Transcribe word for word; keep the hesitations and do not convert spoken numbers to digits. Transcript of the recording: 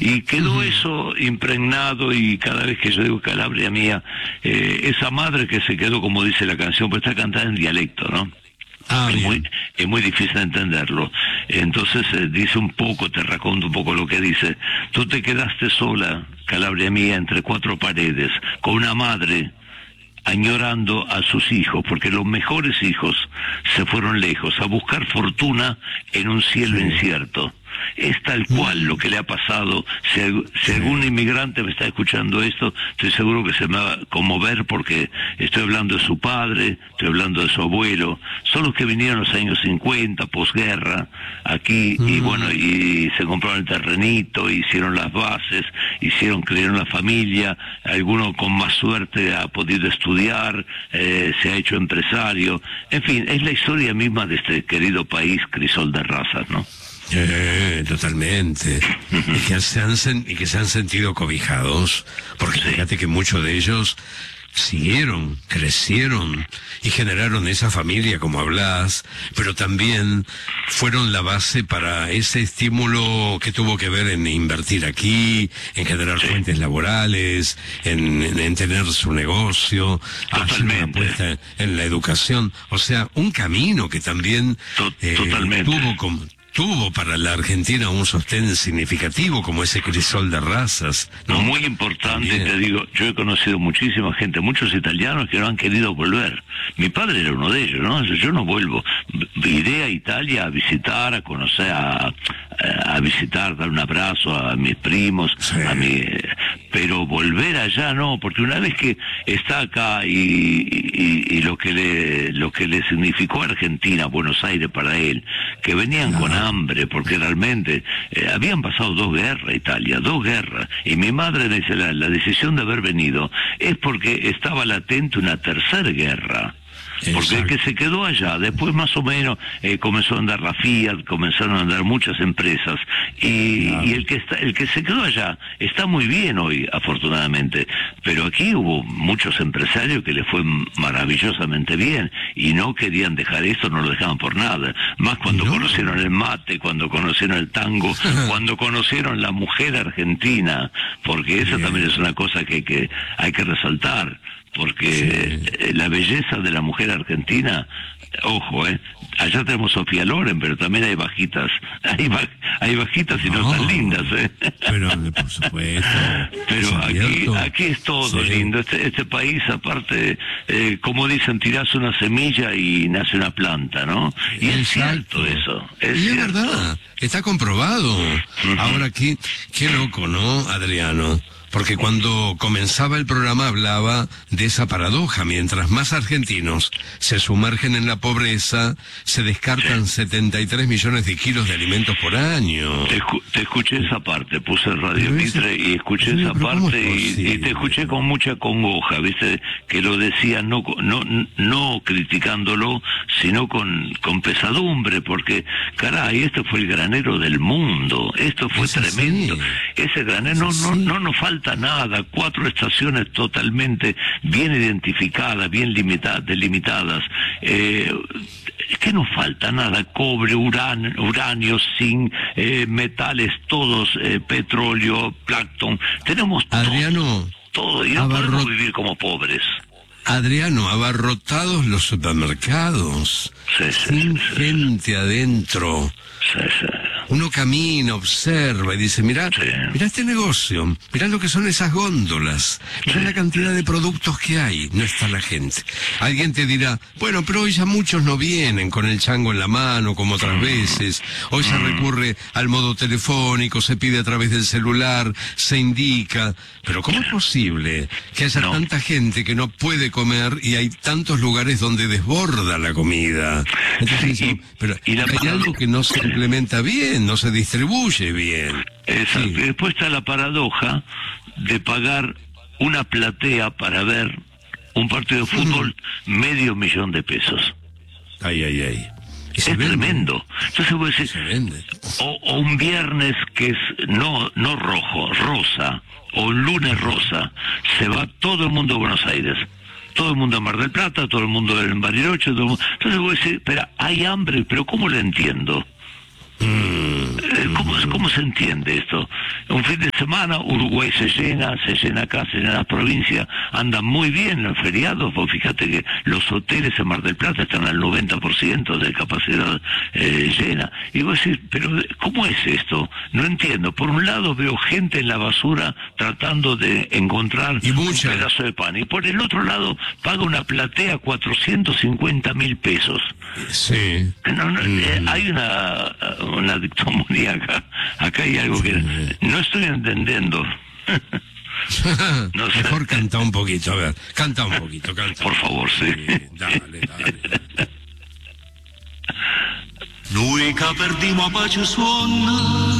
Y quedó Uh-huh. eso impregnado, y cada vez que yo digo Calabria mía, eh, esa madre que se quedó, como dice la canción, pues está cantada en dialecto, ¿no? Ah, es, bien. muy, es muy difícil entenderlo. Entonces eh, dice un poco, te raconto un poco lo que dice. Tú te quedaste sola, Calabria mía, entre cuatro paredes, con una madre añorando a sus hijos, porque los mejores hijos se fueron lejos a buscar fortuna en un cielo Sí. incierto. Es tal cual lo que le ha pasado. Si, si algún inmigrante me está escuchando esto, estoy seguro que se me va a conmover, porque estoy hablando de su padre, estoy hablando de su abuelo. Son los que vinieron en los años cincuenta, posguerra, aquí, y bueno, y se compraron el terrenito, hicieron las bases, hicieron, crearon la familia. Alguno con más suerte ha podido estudiar, eh, se ha hecho empresario. En fin, es la historia misma de este querido país, crisol de razas, ¿no? Eh, totalmente. Y que, se han, sen- y que se han sentido cobijados, porque Sí. fíjate que muchos de ellos siguieron, crecieron y generaron esa familia, como hablas, pero también fueron la base para ese estímulo que tuvo que ver en invertir aquí, en generar Sí. fuentes laborales, en, en- en tener su negocio, hacer una Totalmente. apuesta en la educación. O sea, un camino que también To- eh, totalmente. tuvo como... tuvo para la Argentina un sostén significativo como ese crisol de razas, ¿no? Muy importante, También. te digo, yo he conocido muchísima gente, muchos italianos que no han querido volver. Mi padre era uno de ellos, ¿no? Yo no vuelvo. Iré a Italia a visitar, a conocer, a, a visitar, dar un abrazo a mis primos, Sí. a mi... Pero volver allá no, porque una vez que está acá y, y, y lo que le lo que le significó a Argentina, Buenos Aires para él, que venían con hambre, porque realmente eh, habían pasado dos guerras, Italia, dos guerras, y mi madre me dice, la, la decisión de haber venido es porque estaba latente una tercera guerra. Porque el que se quedó allá, después más o menos eh, comenzó a andar la Fiat, comenzaron a andar muchas empresas, y, Claro. y el que está, el que se quedó allá está muy bien hoy, afortunadamente, pero aquí hubo muchos empresarios que le fue maravillosamente bien, y no querían dejar esto, no lo dejaban por nada, más cuando ¿No? conocieron el mate, cuando conocieron el tango, cuando conocieron la mujer argentina, porque esa Bien. también es una cosa que, que hay que resaltar, porque Sí. eh, la belleza de la mujer argentina, ojo, eh, allá tenemos Sofía Loren, pero también hay bajitas, hay, ba- hay bajitas y no, No. tan lindas, eh. Pero, por supuesto. Pero es aquí, cierto. aquí es todo Sí. lindo. Este, este país, aparte, eh, como dicen, tirás una semilla y nace una planta, ¿no? Y es Exacto. cierto eso, es y es cierto. verdad, está comprobado. Ahora aquí, qué loco, ¿no, Adriano? Porque cuando comenzaba el programa hablaba de esa paradoja. Mientras más argentinos se sumergen en la pobreza, se descartan setenta y tres millones de kilos de alimentos por año. Te, escu- te escuché esa parte, puse Radio Pero ese- Mitre y escuché Sí, esa pero ¿cómo parte es y, y posible? te escuché con mucha congoja, viste, que lo decía no co- no no criticándolo, sino con, con pesadumbre, porque caray, este fue el granero del mundo, esto fue Es así. tremendo, ese granero, no, Es no, así. no nos falta nada, cuatro estaciones totalmente bien identificadas, bien limitadas, delimitadas, eh, es que no falta nada, cobre, uran, uranio, zinc, eh, metales todos, eh, petróleo, plancton, tenemos todo, Adriano, todo, y no abarro- podemos vivir como pobres. Adriano, abarrotados los supermercados, Sí, sí, sin sí, sí. gente adentro. Sí, sí. Uno camina, observa y dice, mirá, Sí. mirá este negocio, mirá lo que son esas góndolas, mirá Sí. la cantidad de productos que hay, no está la gente. Alguien te dirá, bueno, pero hoy ya muchos no vienen con el chango en la mano como otras veces, hoy se recurre al modo telefónico, se pide a través del celular, se indica, pero ¿cómo es posible que haya No. tanta gente que no puede comer y hay tantos lugares donde desborda la comida? Entonces, Sí, y- digo, pero y la hay parado- algo que no se implementa bien, no se distribuye bien. Exacto. Sí. Y después está la paradoja de pagar una platea para ver un partido de fútbol medio millón de pesos. Ay, ay, ay. Y se Es vende, tremendo. Entonces vos decís, Se vende. o, o un viernes que es no no rojo, rosa, o un lunes rosa, se va todo el mundo a Buenos Aires. Todo el mundo a Mar del Plata, todo el mundo en Bariloche, todo el mundo... Entonces vos decís, espera, hay hambre, pero ¿cómo lo entiendo? ¿Cómo, ¿Cómo se entiende esto? Un fin de semana Uruguay se llena, se llena acá, se llena la provincia, andan muy bien los feriados, vos fíjate que los hoteles en Mar del Plata están al noventa por ciento de capacidad eh, llena. Y vos decís, pero ¿cómo es esto? No entiendo. Por un lado veo gente en la basura tratando de encontrar y un pedazo de pan, y por el otro lado paga una platea cuatrocientos cincuenta mil pesos. Sí. No, no, mm. eh, hay una, una dictomonía acá. Acá hay algo que no estoy entendiendo. No sé. Mejor canta un poquito, a ver, canta un poquito, canta. Por favor, sí. sí dale, dale. Noi che perdiamo a pace suona